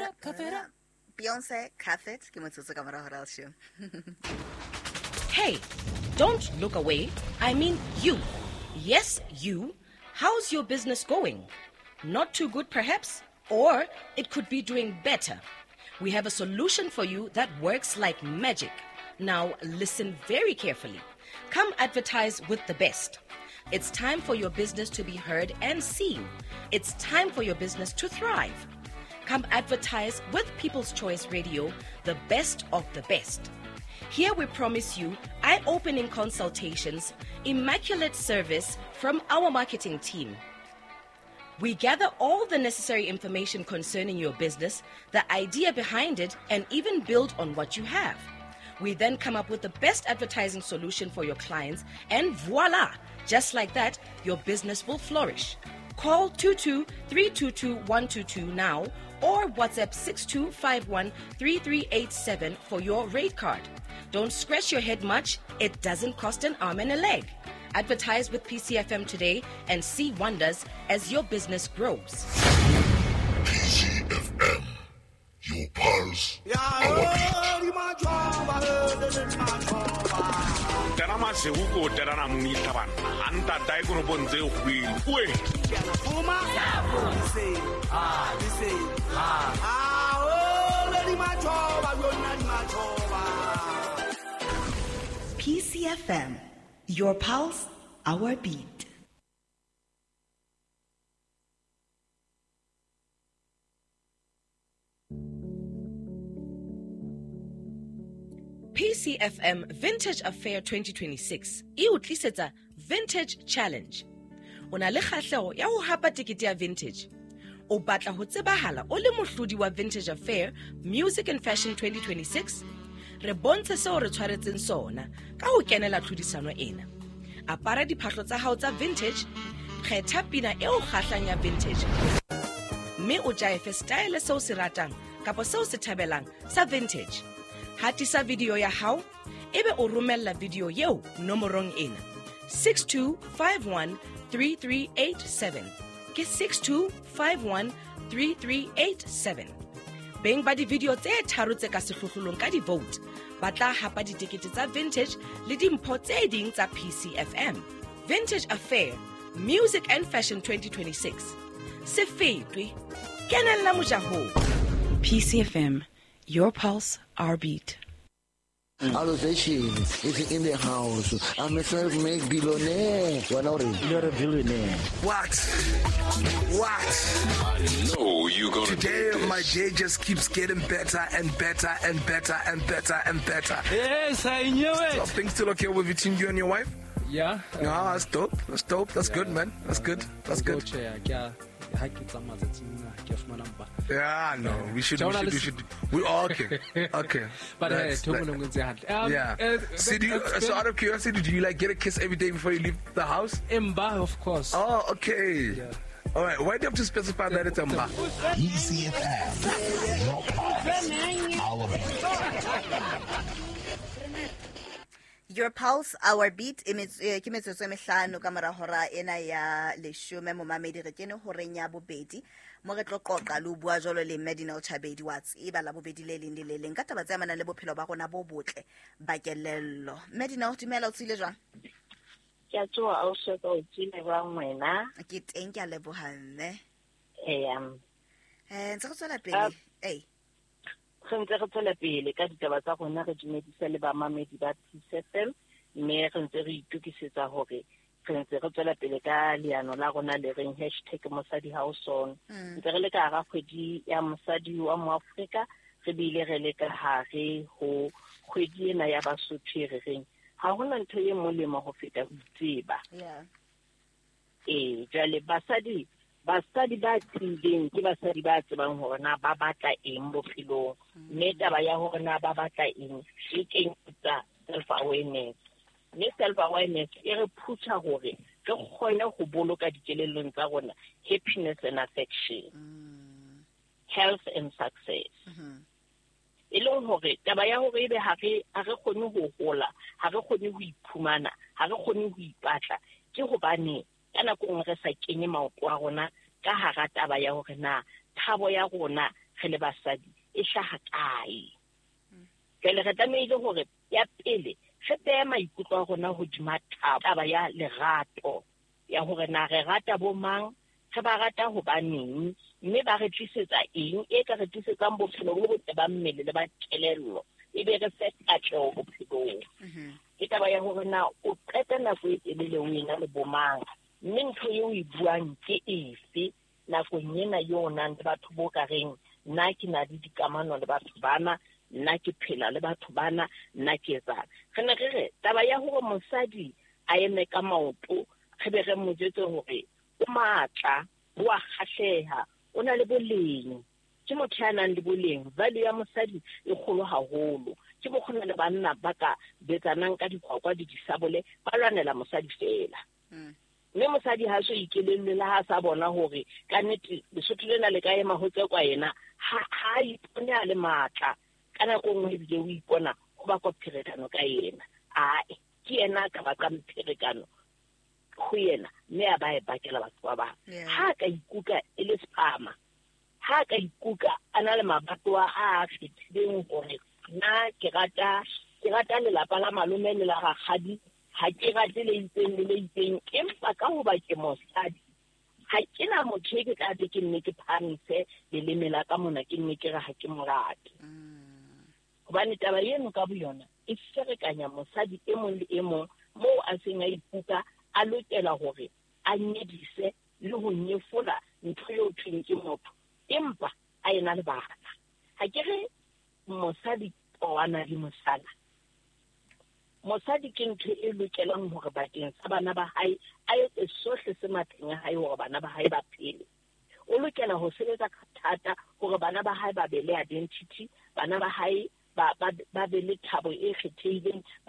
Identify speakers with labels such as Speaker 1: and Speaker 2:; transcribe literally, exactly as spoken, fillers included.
Speaker 1: up, cuff it up.
Speaker 2: Beyonce, cuff it. Ke motsotso ka mora hora show.
Speaker 3: Hey, don't look away. I mean you. Yes, you. How's your business going? Not too good, perhaps? Or it could be doing better. We have a solution for you that works like magic. Now, listen very carefully. Come advertise with the best. It's time for your business to be heard and seen. It's time for your business to thrive. Come advertise with People's Choice Radio, the best of the best. Here we promise you eye-opening consultations, immaculate service from our marketing team. We gather all the necessary information concerning your business, the idea behind it, and even build on what you have. We then come up with the best advertising solution for your clients, and voila! Just like that, your business will flourish. Call two two three two two one two two now or WhatsApp six two five one three three eight seven for your rate card. Don't scratch your head much. It doesn't cost an arm and a leg. Advertise with P C F M today and see wonders as your business grows.
Speaker 4: P C F M, your pulse, our beat.
Speaker 5: Terama sehuko terana munitaban. Anta dai kono bonze ukui. Ue.
Speaker 6: Uma. Say. Ah, say. Ah. Ah, oh, lady machoba, lady machoba.
Speaker 2: P C F M, your pulse, our beat.
Speaker 3: P C F M Vintage Affair twenty twenty-six e o tlisetsa Vintage Challenge. O na le kgahlego ya ho hapa tikete ya Vintage. O batla ho tsebahala o le mohlodi wa Vintage Affair Music and Fashion twenty twenty-six. Re bontshe seo re tshwaretseng sona ka ho kenela tlhodisano ena. Apara diphahlo tsa hao tsa Vintage, kgetha pina e o kgahlang ya Vintage. Mme o jaife style seo se ratang kapa seo se thabelang sa Vintage. Hatisa video ya hao, ebe o romella video yeo nomorong ena six two five one three three eight seven ke six two five one three three eight seven. Beng ba di video tse tharo tse ka sehlohlolong ka di vote ba tla hapa ditekete tsa Vintage le dimpho tse ding tsa P C F M. Vintage Affair Music and Fashion twenty twenty-six. Se fetwe kenella mojaho. P C F M, your pulse, our beat.
Speaker 7: Allozation is in the house. I'm a self-made billionaire. You're not a, you're a billionaire.
Speaker 6: What? What?
Speaker 4: I know you gonna
Speaker 6: Today,
Speaker 4: do this.
Speaker 6: my day just keeps getting better and better and better and better and better.
Speaker 1: Yes, I knew
Speaker 6: So
Speaker 1: it.
Speaker 6: things still okay with between you and your wife?
Speaker 1: Yeah.
Speaker 6: No, that's dope. That's dope. That's good, man. That's good. That's good. Yeah, no, we should, we should, we should, we oh, okay, okay.
Speaker 1: But
Speaker 6: That's-
Speaker 1: uh,
Speaker 6: that-
Speaker 1: um,
Speaker 6: yeah.
Speaker 1: uh,
Speaker 6: so, do you, so out of curiosity, do you like get a kiss every day before you leave the house?
Speaker 1: Mba, of course.
Speaker 6: Oh, okay. Yeah. All right. Why do you have to specify that it's a mba?
Speaker 4: P C F M, your pulse, our beat.
Speaker 2: Your pulse, our beat. Ke metsotso e mehlano ka mora hora ena ya leshome mo mamedi re kene horeng ya bobedi mo re tlo qoqa le bua jolo le Medina Chabedi Watts e ba la bobedi le leng le leng ka taba tsa mana le bophelo ba rona bo botle ba kelello. Medina o dumela o tsile jwang?
Speaker 8: Ke a tsoa o se ka o tsile ba ngwena
Speaker 2: Ke teng ke a leboha mme.
Speaker 8: eh um
Speaker 2: Eh ntse go tswela pele. Eh
Speaker 8: re ntse re tswela pele ka ditaba tsa rona re dumedisa le ba mamedi ba P C F M mme re ntse re itukisetsa hore re ntse re tswela pele ka leano la rona le reng hashtag mosadi ha o son ntse re le ka ga kgwedi ya mosadi wa mo Afrika re bile re le ka hare ho kgwedi ena ya Basotho re reng ha hona ntho e molemo ho feta ho tseba
Speaker 2: yeah.
Speaker 8: eh jale basadi basadi ba tsindeng ke basadi ba tsebang hore na ba batla eng bophelong mme taba ya hore na ba batla eng e kenyetsa self awareness mme self awareness e re phutha hore re kgone ho boloka dikelellong tsa rona happiness and affection
Speaker 2: Mm.
Speaker 8: health and success
Speaker 2: Mhm.
Speaker 8: e leng hore taba ya hore ebe ha re ha re kgone ho hola ha re kgone ho iphumana ha re kgone ho ipatla ke hobane kana go re sa kenye maoto a rona ka hara taba ya hore na thabo ya rona re le basadi e hlaha kae jale re tlamehile hore ya pele re behe maikutlo a rona hodima taba ya lerato ya hore na re rata bo mang re ba rata hobaneng mme ba re tlisetsa eng e ka re tlisetsang bophelo bo botle ba mmele le ba kelello e be re se katleho bophelong ke taba ya hore na o qeta nako e telele o ena le bo mang mme ntho eo e buang ke efe nakong ena yona le batho bo ka reng nna ke na le dikamano le batho bana nna ke phela le batho bana nna ke etsa re ne re re taba ya hore mosadi a eme ka maoto re be re mo jetse hore o matla o a kgahleha o na le boleng ke motho ya nang le boleng value ya mosadi e kgolo haholo ke mo khona le banna ba ka betsanang ka dikwakwa di disabole ba lwanela mosadi fela mme mosadi ha so ikelelle la ha sa bona hore ka nnete lesotho lena le ka ema hotse kwa yena ha ha ipone a le matla kana go ngwe bile o ipona go ba go pherekano ka yena a ke yena ka ba ka mpherekano go yena mme a ba e bakela batho ba ba ha ka ikuka e le spama ha ka ikuka ana le mabato a a fitileng gore na ke rata ke rata le lapa la malome le la gagadi ha ke rate le itseng le itseng empa ka ho ba ke mosadi ha ke na motho ke ka te ke nne ke phamise le le mela ka mona ke nne ke re ha ke morate hobane taba yeno ka boyona e ferekanya mosadi e mong le e mong mo a seng a ipuka a lokela hore a nyedise le ho nyefola ntho eo thweng ke motho empa a ena le bana ha ke re mosadi o ana le mosala mosadi ke ntho e lokelang hore bakeng sa bana ba hae a etse sohle se matleng a hae hore bana ba hae ba phele o lokela ho sebetsa ka thata hore bana ba hae ba be le identity bana ba hae ba ba be le thabo e kgethehileng